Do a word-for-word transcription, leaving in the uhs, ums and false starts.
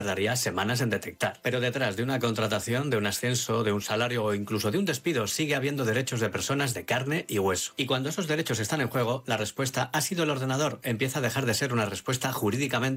tardaría semanas en detectar. Pero detrás de una contratación, de un ascenso, de un salario o incluso de un despido, sigue habiendo derechos de personas de carne y hueso. Y cuando esos derechos están en juego, la respuesta ha sido el ordenador. Empieza a dejar de ser una respuesta jurídicamente